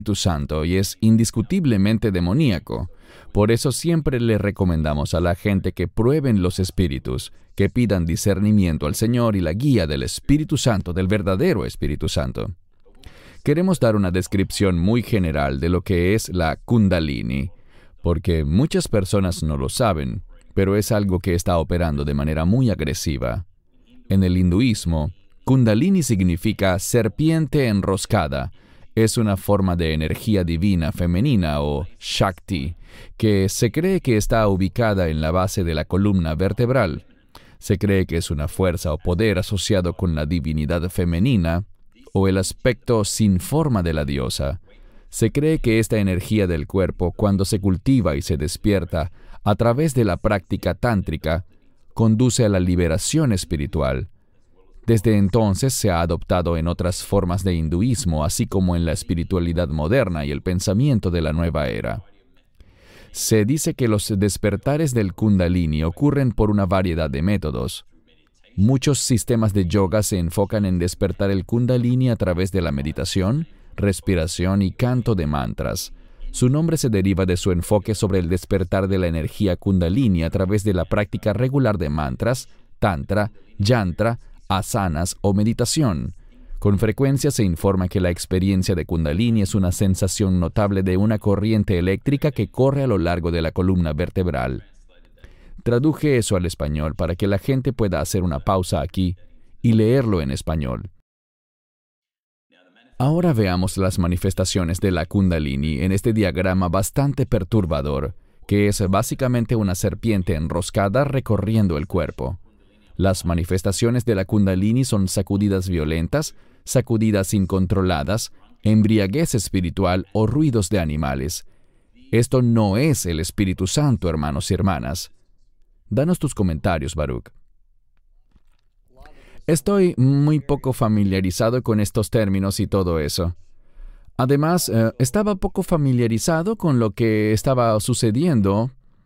Santo y es indiscutiblemente demoníaco. Por eso siempre le recomendamos a la gente que prueben los espíritus, que pidan discernimiento al Señor y la guía del Espíritu Santo, del verdadero Espíritu Santo. Queremos dar una descripción muy general de lo que es la Kundalini, porque muchas personas no lo saben, pero es algo que está operando de manera muy agresiva. En el hinduismo, Kundalini significa serpiente enroscada. Es una forma de energía divina femenina o Shakti, que se cree que está ubicada en la base de la columna vertebral. Se cree que es una fuerza o poder asociado con la divinidad femenina o el aspecto sin forma de la diosa. Se cree que esta energía del cuerpo, cuando se cultiva y se despierta a través de la práctica tántrica, conduce a la liberación espiritual. Desde entonces se ha adoptado en otras formas de hinduismo, así como en la espiritualidad moderna y el pensamiento de la nueva era. Se dice que los despertares del Kundalini ocurren por una variedad de métodos. Muchos sistemas de yoga se enfocan en despertar el Kundalini a través de la meditación, respiración y canto de mantras. Su nombre se deriva de su enfoque sobre el despertar de la energía Kundalini a través de la práctica regular de mantras, tantra, yantra, asanas o meditación. Con frecuencia se informa que la experiencia de Kundalini es una sensación notable de una corriente eléctrica que corre a lo largo de la columna vertebral. Traduje eso al español para que la gente pueda hacer una pausa aquí y leerlo en español. Ahora veamos las manifestaciones de la Kundalini en este diagrama bastante perturbador, que es básicamente una serpiente enroscada recorriendo el cuerpo. Las manifestaciones de la Kundalini son sacudidas violentas, sacudidas incontroladas, embriaguez espiritual o ruidos de animales. Esto no es el Espíritu Santo, hermanos y hermanas. Danos tus comentarios, Baruch. Estoy muy poco familiarizado con estos términos y todo eso. Además, estaba poco familiarizado con lo que estaba sucediendo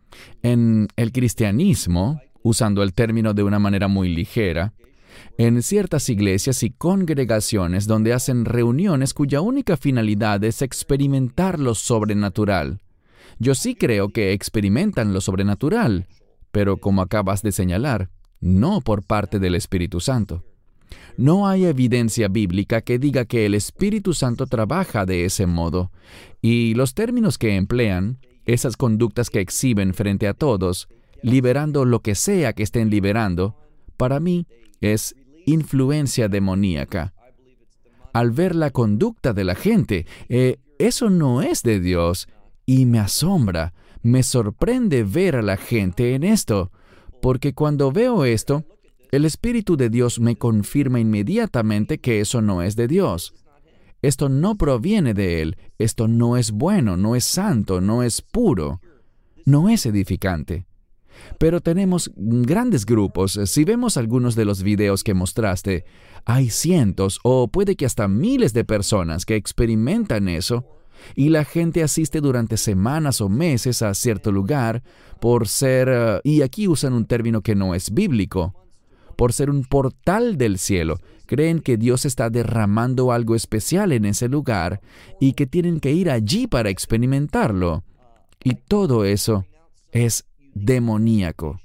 en el cristianismo, usando el término de una manera muy ligera, en ciertas iglesias y congregaciones donde hacen reuniones cuya única finalidad es experimentar lo sobrenatural. Yo sí creo que experimentan lo sobrenatural, pero como acabas de señalar, no por parte del Espíritu Santo. No hay evidencia bíblica que diga que el Espíritu Santo trabaja de ese modo, y los términos que emplean, esas conductas que exhiben frente a todos, liberando lo que sea que estén liberando, para mí es influencia demoníaca. Al ver la conducta de la gente, eso no es de Dios, y me asombra, me sorprende ver a la gente en esto, porque cuando veo esto, el Espíritu de Dios me confirma inmediatamente que eso no es de Dios. Esto no proviene de Él, esto no es bueno, no es santo, no es puro, no es edificante. Pero tenemos grandes grupos. Si vemos algunos de los videos que mostraste, hay cientos o puede que hasta miles de personas que experimentan eso, y la gente asiste durante semanas o meses a cierto lugar por ser, y aquí usan un término que no es bíblico, por ser un portal del cielo. Creen que Dios está derramando algo especial en ese lugar y que tienen que ir allí para experimentarlo. Y todo eso es demoníaco.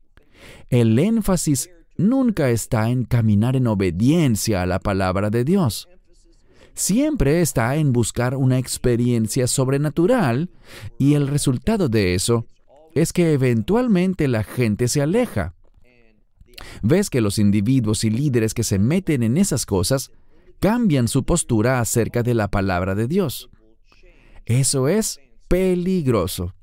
El énfasis nunca está en caminar en obediencia a la palabra de Dios. Siempre está en buscar una experiencia sobrenatural, y el resultado de eso es que eventualmente la gente se aleja. Ves que los individuos y líderes que se meten en esas cosas cambian su postura acerca de la palabra de Dios. Eso es peligroso.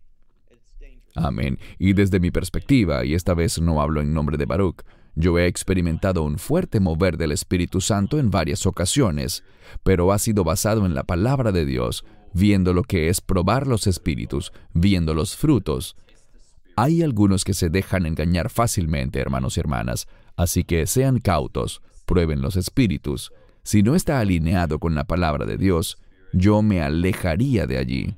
Amén. Y desde mi perspectiva, y esta vez no hablo en nombre de Baruch, yo he experimentado un fuerte mover del Espíritu Santo en varias ocasiones, pero ha sido basado en la palabra de Dios, viendo lo que es probar los espíritus, viendo los frutos. Hay algunos que se dejan engañar fácilmente, hermanos y hermanas, así que sean cautos, prueben los espíritus. Si no está alineado con la palabra de Dios, yo me alejaría de allí.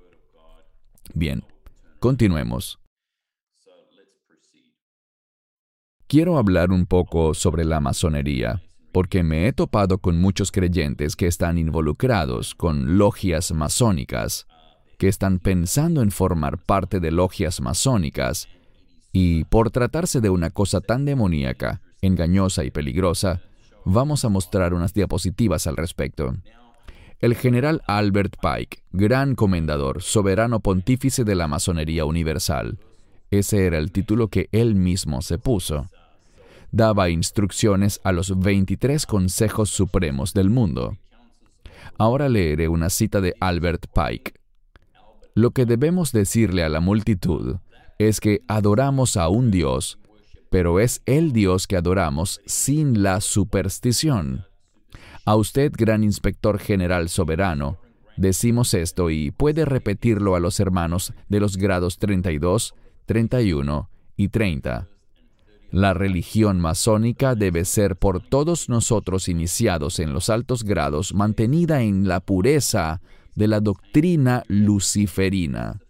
Bien. Continuemos. Quiero hablar un poco sobre la masonería. porque me he topado con muchos creyentes que están involucrados con logias masónicas, que están pensando en formar parte de logias masónicas, y por tratarse de una cosa tan demoníaca, engañosa y peligrosa, vamos a mostrar unas diapositivas al respecto. El general Albert Pike, gran comendador, soberano pontífice de la masonería universal. Ese era el título que él mismo se puso. Daba instrucciones a los 23 consejos supremos del mundo. Ahora leeré una cita de Albert Pike. Lo que debemos decirle a la multitud es que adoramos a un Dios, pero es el Dios que adoramos sin la superstición. A usted, gran inspector general soberano, decimos esto y puede repetirlo a los hermanos de los grados 32, 31 y 30. La religión masónica debe ser por todos nosotros iniciados en los altos grados mantenida en la pureza de la doctrina luciferina.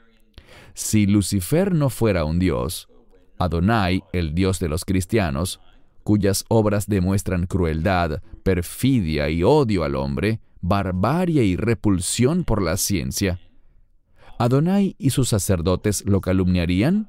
Si Lucifer no fuera un dios, Adonai, el dios de los cristianos, cuyas obras demuestran crueldad, perfidia y odio al hombre, barbarie y repulsión por la ciencia, ¿Adonai y sus sacerdotes lo calumniarían?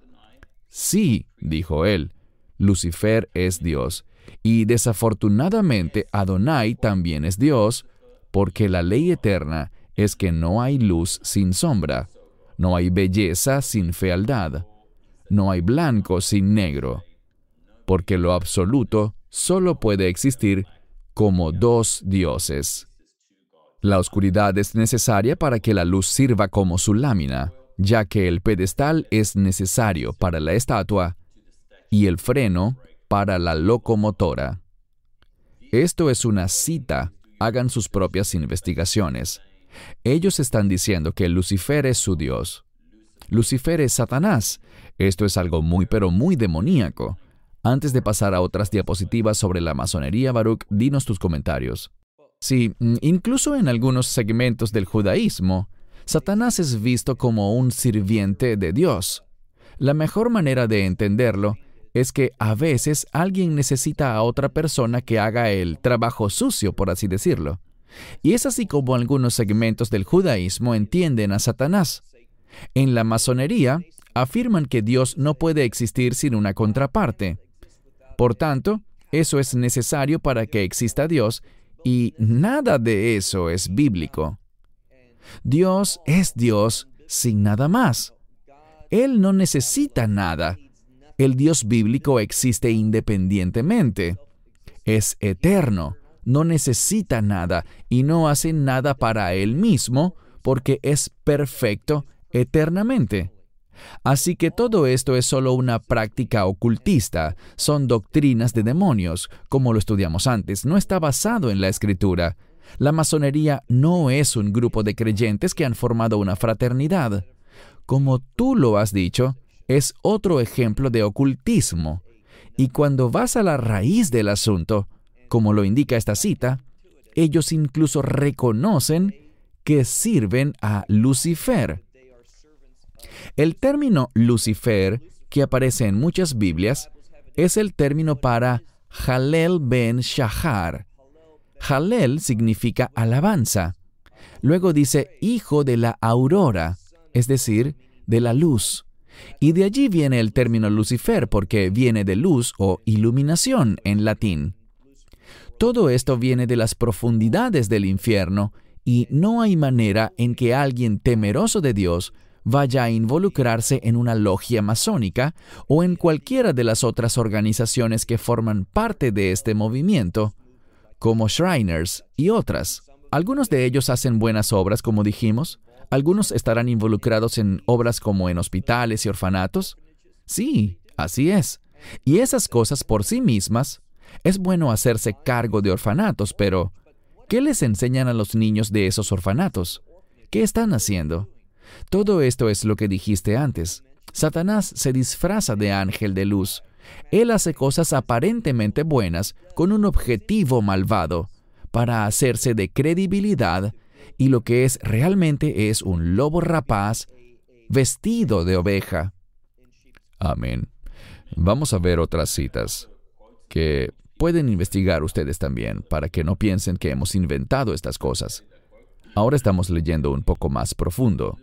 Sí, dijo él, Lucifer es Dios, y desafortunadamente Adonai también es Dios, porque la ley eterna es que no hay luz sin sombra, no hay belleza sin fealdad, no hay blanco sin negro, porque lo absoluto solo puede existir como dos dioses. La oscuridad es necesaria para que la luz sirva como su lámina, ya que el pedestal es necesario para la estatua y el freno para la locomotora. Esto es una cita. Hagan sus propias investigaciones. Ellos están diciendo que Lucifer es su Dios. Lucifer es Satanás. Esto es algo muy pero muy demoníaco. Antes de pasar a otras diapositivas sobre la masonería, Baruch, dinos tus comentarios. Sí, incluso en algunos segmentos del judaísmo, Satanás es visto como un sirviente de Dios. La mejor manera de entenderlo es que a veces alguien necesita a otra persona que haga el trabajo sucio, por así decirlo. Y es así como algunos segmentos del judaísmo entienden a Satanás. En la masonería, afirman que Dios no puede existir sin una contraparte. Por tanto, eso es necesario para que exista Dios, y nada de eso es bíblico. Dios es Dios sin nada más. Él no necesita nada. El Dios bíblico existe independientemente. Es eterno, no necesita nada y no hace nada para Él mismo porque es perfecto eternamente. Así que todo esto es solo una práctica ocultista, son doctrinas de demonios, como lo estudiamos antes, no está basado en la Escritura. La masonería no es un grupo de creyentes que han formado una fraternidad. Como tú lo has dicho, es otro ejemplo de ocultismo. Y cuando vas a la raíz del asunto, como lo indica esta cita, ellos incluso reconocen que sirven a Lucifer. El término Lucifer, que aparece en muchas Biblias, es el término para Halel ben Shahar. Halel significa alabanza. Luego dice hijo de la aurora, es decir, de la luz. Y de allí viene el término Lucifer, porque viene de luz o iluminación en latín. Todo esto viene de las profundidades del infierno, y no hay manera en que alguien temeroso de Dios vaya a involucrarse en una logia masónica o en cualquiera de las otras organizaciones que forman parte de este movimiento, como Shriners y otras. Algunos de ellos hacen buenas obras, como dijimos. Algunos estarán involucrados en obras como en hospitales y orfanatos. Sí, así es. Y esas cosas por sí mismas, es bueno hacerse cargo de orfanatos, pero ¿qué les enseñan a los niños de esos orfanatos? ¿Qué están haciendo? Todo esto es lo que dijiste antes. Satanás se disfraza de ángel de luz. Él hace cosas aparentemente buenas con un objetivo malvado, para hacerse de credibilidad, y lo que es realmente es un lobo rapaz vestido de oveja. Amén. Vamos a ver otras citas que Pueden investigar ustedes también, para que no piensen que hemos inventado estas cosas. Ahora estamos leyendo un poco más profundo.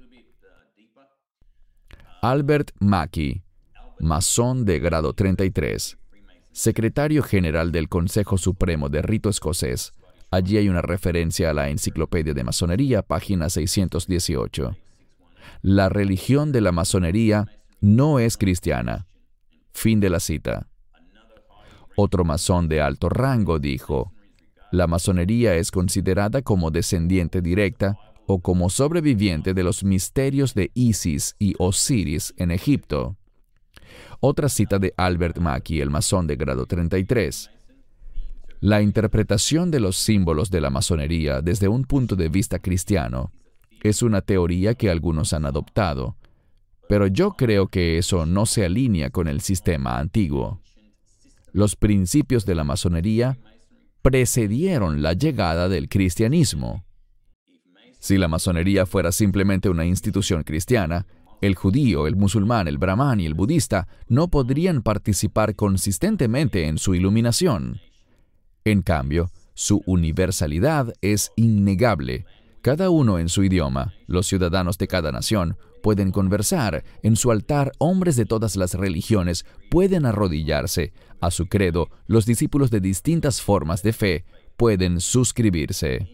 Albert Mackey, masón de grado 33, secretario general del Consejo Supremo de Rito Escocés. Allí hay una referencia a la Enciclopedia de Masonería, página 618. La religión de la masonería no es cristiana. Fin de la cita. Otro masón de alto rango dijo, la masonería es considerada como descendiente directa o como sobreviviente de los misterios de Isis y Osiris en Egipto. Otra cita de Albert Mackey, el masón de grado 33. La interpretación de los símbolos de la masonería desde un punto de vista cristiano es una teoría que algunos han adoptado, pero yo creo que eso no se alinea con el sistema antiguo. Los principios de la masonería precedieron la llegada del cristianismo. Si la masonería fuera simplemente una institución cristiana, el judío, el musulmán, el brahmán y el budista no podrían participar consistentemente en su iluminación. En cambio, su universalidad es innegable. Cada uno en su idioma, los ciudadanos de cada nación, pueden conversar. En su altar, hombres de todas las religiones pueden arrodillarse. A su credo, los discípulos de distintas formas de fe pueden suscribirse.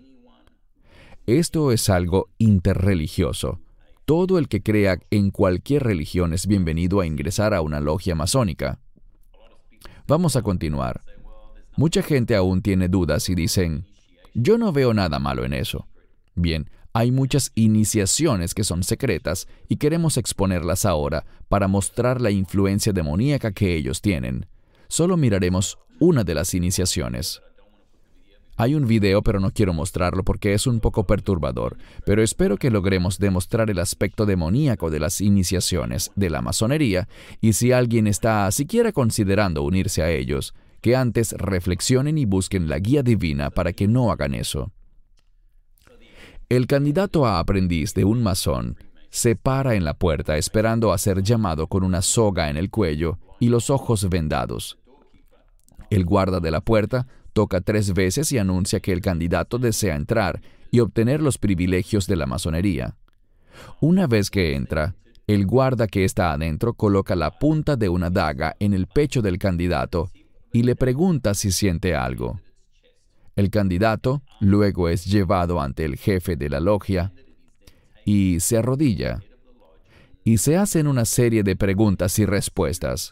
Esto es algo interreligioso. Todo el que crea en cualquier religión es bienvenido a ingresar a una logia masónica. Vamos a continuar. Mucha gente aún tiene dudas y dicen, yo no veo nada malo en eso. Bien, hay muchas iniciaciones que son secretas y queremos exponerlas ahora para mostrar la influencia demoníaca que ellos tienen. Solo miraremos una de las iniciaciones. Hay un video, pero no quiero mostrarlo porque es un poco perturbador, pero espero que logremos demostrar el aspecto demoníaco de las iniciaciones de la masonería, y si alguien está siquiera considerando unirse a ellos, que antes reflexionen y busquen la guía divina para que no hagan eso. El candidato a aprendiz de un masón se para en la puerta esperando a ser llamado con una soga en el cuello y los ojos vendados. El guarda de la puerta toca 3 veces y anuncia que el candidato desea entrar y obtener los privilegios de la masonería. Una vez que entra, el guarda que está adentro coloca la punta de una daga en el pecho del candidato y le pregunta si siente algo. El candidato luego es llevado ante el jefe de la logia y se arrodilla. Y se hacen una serie de preguntas y respuestas.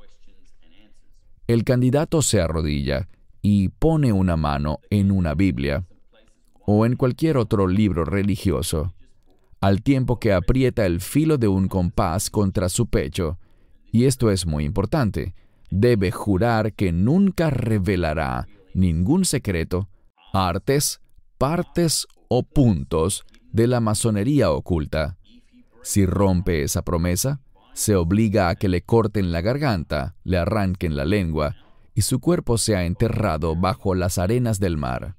El candidato se arrodilla y pone una mano en una Biblia o en cualquier otro libro religioso, al tiempo que aprieta el filo de un compás contra su pecho. Y esto es muy importante. Debe jurar que nunca revelará ningún secreto, artes, partes o puntos de la masonería oculta. Si rompe esa promesa, se obliga a que le corten la garganta, le arranquen la lengua y su cuerpo sea enterrado bajo las arenas del mar.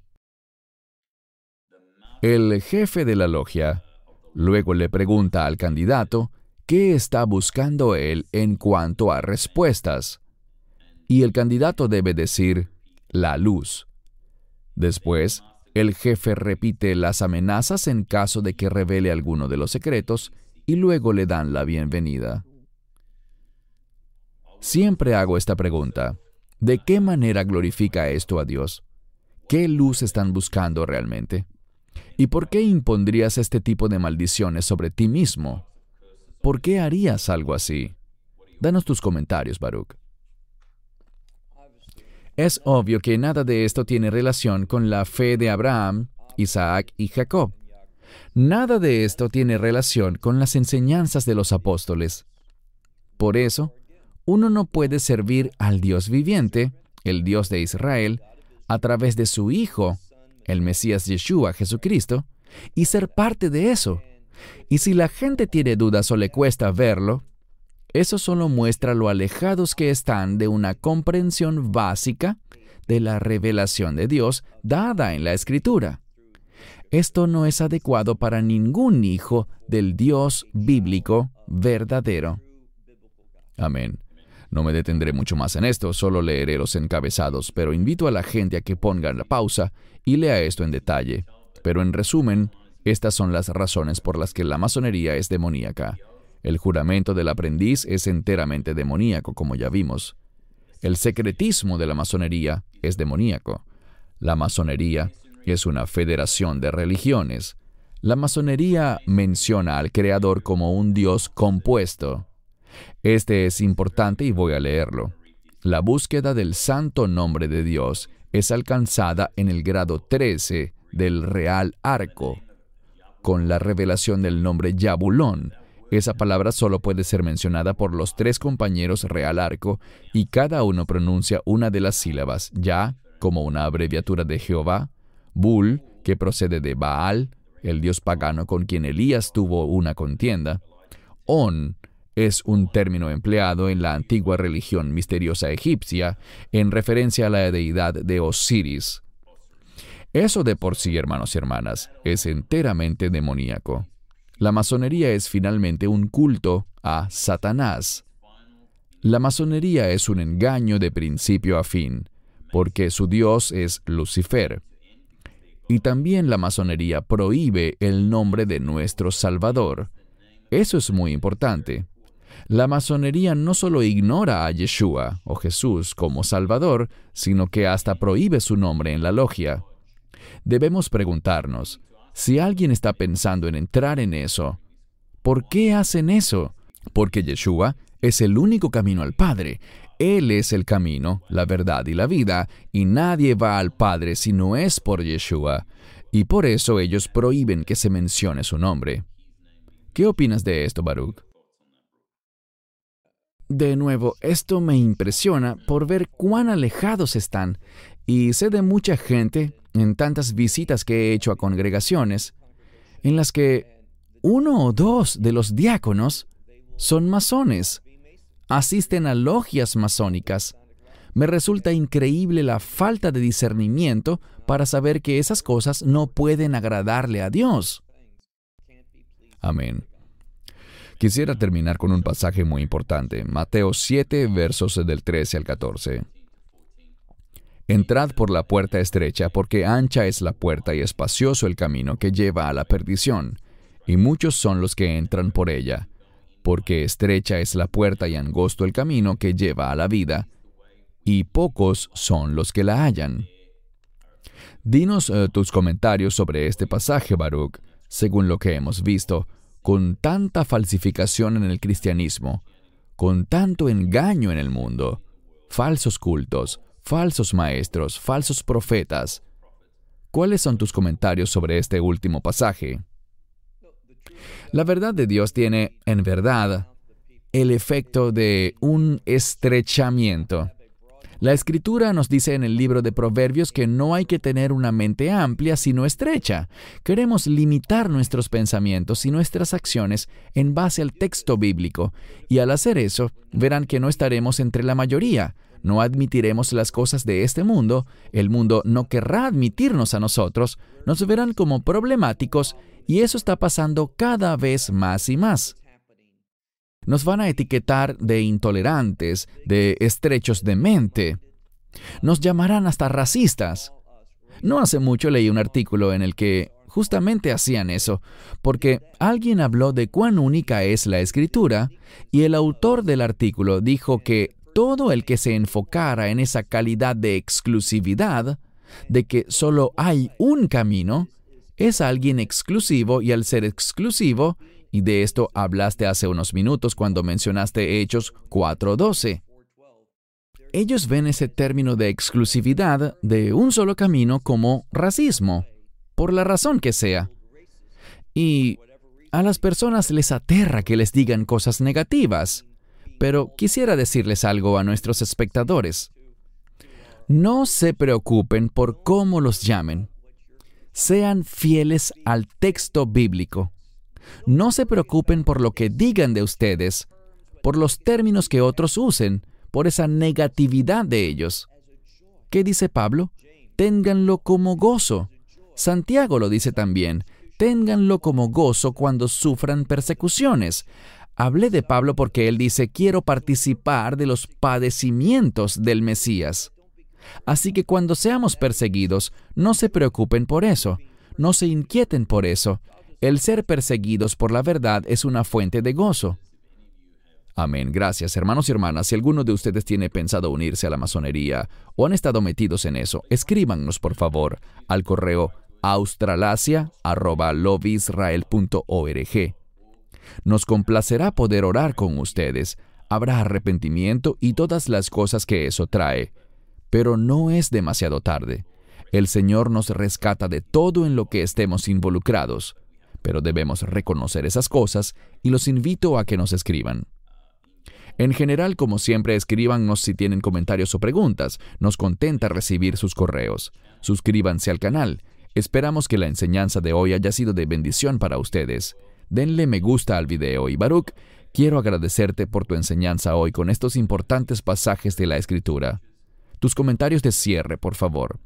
El jefe de la logia luego le pregunta al candidato qué está buscando él en cuanto a respuestas. Y el candidato debe decir, la luz. Después, el jefe repite las amenazas en caso de que revele alguno de los secretos y luego le dan la bienvenida. Siempre hago esta pregunta. ¿De qué manera glorifica esto a Dios? ¿Qué luz están buscando realmente? ¿Y por qué impondrías este tipo de maldiciones sobre ti mismo? ¿Por qué harías algo así? Danos tus comentarios, Baruch. Es obvio que nada de esto tiene relación con la fe de Abraham, Isaac y Jacob. Nada de esto tiene relación con las enseñanzas de los apóstoles. Por eso, uno no puede servir al Dios viviente, el Dios de Israel, a través de su Hijo, el Mesías Yeshua, Jesucristo, y ser parte de eso. Y si la gente tiene dudas o le cuesta verlo, eso solo muestra lo alejados que están de una comprensión básica de la revelación de Dios dada en la Escritura. Esto no es adecuado para ningún hijo del Dios bíblico verdadero. Amén. No me detendré mucho más en esto, solo leeré los encabezados, pero invito a la gente a que pongan la pausa y lea esto en detalle. Pero en resumen, estas son las razones por las que la masonería es demoníaca. El juramento del aprendiz es enteramente demoníaco, como ya vimos. El secretismo de la masonería es demoníaco. La masonería es una federación de religiones. La masonería menciona al Creador como un Dios compuesto. Este es importante y voy a leerlo. La búsqueda del santo nombre de Dios es alcanzada en el grado 13 del Real Arco, con la revelación del nombre Yabulón. Esa palabra solo puede ser mencionada por los 3 compañeros Real Arco y cada uno pronuncia una de las sílabas, Ya, como una abreviatura de Jehová, Bul, que procede de Baal, el dios pagano con quien Elías tuvo una contienda, On, es un término empleado en la antigua religión misteriosa egipcia en referencia a la deidad de Osiris. Eso de por sí, hermanos y hermanas, es enteramente demoníaco. La masonería es finalmente un culto a Satanás. La masonería es un engaño de principio a fin, porque su dios es Lucifer. Y también la masonería prohíbe el nombre de nuestro Salvador. Eso es muy importante. La masonería no solo ignora a Yeshua o Jesús como Salvador, sino que hasta prohíbe su nombre en la logia. Debemos preguntarnos, si alguien está pensando en entrar en eso, ¿por qué hacen eso? Porque Yeshua es el único camino al Padre. Él es el camino, la verdad y la vida, y nadie va al Padre si no es por Yeshua. Y por eso ellos prohíben que se mencione su nombre. ¿Qué opinas de esto, Baruch? De nuevo, esto me impresiona por ver cuán alejados están, y sé de mucha gente, en tantas visitas que he hecho a congregaciones, en las que 1 o 2 de los diáconos son masones, asisten a logias masónicas. Me resulta increíble la falta de discernimiento para saber que esas cosas no pueden agradarle a Dios. Amén. Quisiera terminar con un pasaje muy importante, Mateo 7, versos del 13 al 14. Entrad por la puerta estrecha, porque ancha es la puerta y espacioso el camino que lleva a la perdición, y muchos son los que entran por ella, porque estrecha es la puerta y angosto el camino que lleva a la vida, y pocos son los que la hallan. Dinos tus comentarios sobre este pasaje, Baruch, según lo que hemos visto, con tanta falsificación en el cristianismo, con tanto engaño en el mundo, falsos cultos, falsos maestros, falsos profetas. ¿Cuáles son tus comentarios sobre este último pasaje? La verdad de Dios tiene, en verdad, el efecto de un estrechamiento. La Escritura nos dice en el libro de Proverbios que no hay que tener una mente amplia, sino estrecha. Queremos limitar nuestros pensamientos y nuestras acciones en base al texto bíblico, y al hacer eso, verán que no estaremos entre la mayoría. No admitiremos las cosas de este mundo, el mundo no querrá admitirnos a nosotros, nos verán como problemáticos, y eso está pasando cada vez más y más. Nos van a etiquetar de intolerantes, de estrechos de mente. Nos llamarán hasta racistas. No hace mucho leí un artículo en el que justamente hacían eso, porque alguien habló de cuán única es la Escritura, y el autor del artículo dijo que todo el que se enfocara en esa calidad de exclusividad, de que solo hay un camino, es alguien exclusivo, y al ser exclusivo, y de esto hablaste hace unos minutos cuando mencionaste Hechos 4:12. Ellos ven ese término de exclusividad de un solo camino como racismo, por la razón que sea. Y a las personas les aterra que les digan cosas negativas. Pero quisiera decirles algo a nuestros espectadores. No se preocupen por cómo los llamen. Sean fieles al texto bíblico. No se preocupen por lo que digan de ustedes, por los términos que otros usen, por esa negatividad de ellos. ¿Qué dice Pablo? Ténganlo como gozo. Santiago lo dice también. Ténganlo como gozo cuando sufran persecuciones. Hablé de Pablo porque él dice, quiero participar de los padecimientos del Mesías. Así que cuando seamos perseguidos, no se preocupen por eso, no se inquieten por eso. El ser perseguidos por la verdad es una fuente de gozo. Amén. Gracias, hermanos y hermanas. Si alguno de ustedes tiene pensado unirse a la masonería o han estado metidos en eso, escríbanos, por favor, al correo australasia@lobisrael.org. Nos complacerá poder orar con ustedes. Habrá arrepentimiento y todas las cosas que eso trae. Pero no es demasiado tarde. El Señor nos rescata de todo en lo que estemos involucrados. Pero debemos reconocer esas cosas y los invito a que nos escriban. En general, como siempre, escríbanos si tienen comentarios o preguntas. Nos contenta recibir sus correos. Suscríbanse al canal. Esperamos que la enseñanza de hoy haya sido de bendición para ustedes. Denle me gusta al video y Baruch, quiero agradecerte por tu enseñanza hoy con estos importantes pasajes de la Escritura. Tus comentarios de cierre, por favor.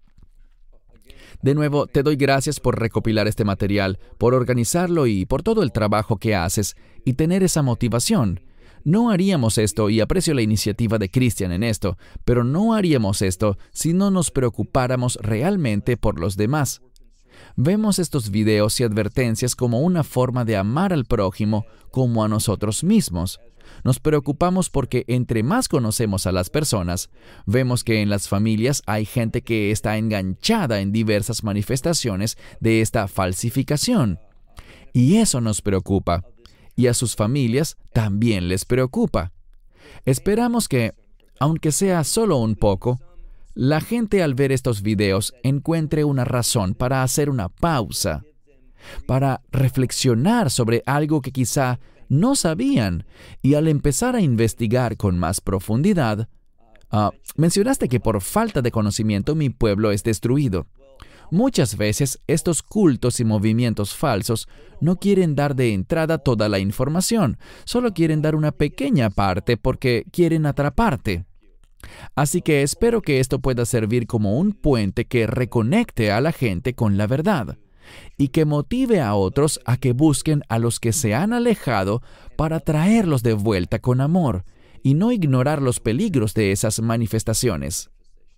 De nuevo, te doy gracias por recopilar este material, por organizarlo y por todo el trabajo que haces y tener esa motivación. No haríamos esto, y aprecio la iniciativa de Christian en esto, pero no haríamos esto si no nos preocupáramos realmente por los demás. Vemos estos videos y advertencias como una forma de amar al prójimo como a nosotros mismos. Nos preocupamos porque entre más conocemos a las personas, vemos que en las familias hay gente que está enganchada en diversas manifestaciones de esta falsificación. Y eso nos preocupa. Y a sus familias también les preocupa. Esperamos que, aunque sea solo un poco, la gente al ver estos videos encuentre una razón para hacer una pausa, para reflexionar sobre algo que quizá no sabían y al empezar a investigar con más profundidad. Mencionaste que por falta de conocimiento mi pueblo es destruido. Muchas veces estos cultos y movimientos falsos no quieren dar de entrada toda la información, solo quieren dar una pequeña parte porque quieren atraparte. Así que espero que esto pueda servir como un puente que reconecte a la gente con la verdad y que motive a otros a que busquen a los que se han alejado para traerlos de vuelta con amor y no ignorar los peligros de esas manifestaciones.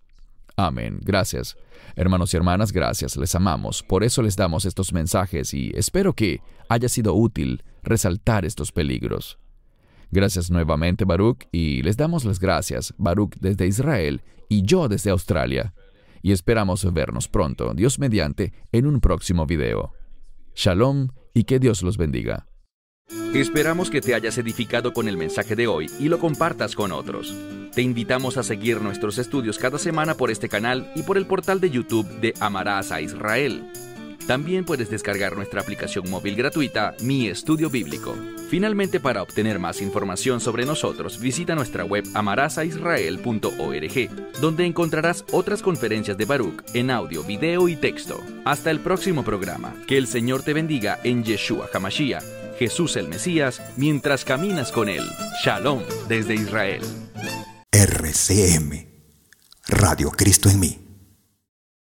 Amén. Gracias. Hermanos y hermanas, gracias. Les amamos. Por eso les damos estos mensajes y espero que haya sido útil resaltar estos peligros. Gracias nuevamente, Baruch, y les damos las gracias, Baruch desde Israel y yo desde Australia. Y esperamos vernos pronto, Dios mediante, en un próximo video. Shalom y que Dios los bendiga. Esperamos que te hayas edificado con el mensaje de hoy y lo compartas con otros. Te invitamos a seguir nuestros estudios cada semana por este canal y por el portal de YouTube de Amarás a Israel. También puedes descargar nuestra aplicación móvil gratuita, Mi Estudio Bíblico. Finalmente, para obtener más información sobre nosotros, visita nuestra web amarasaisrael.org, donde encontrarás otras conferencias de Baruch en audio, video y texto. Hasta el próximo programa. Que el Señor te bendiga en Yeshua HaMashiach, Jesús el Mesías, mientras caminas con Él. Shalom desde Israel. RCM, Radio Cristo en mí.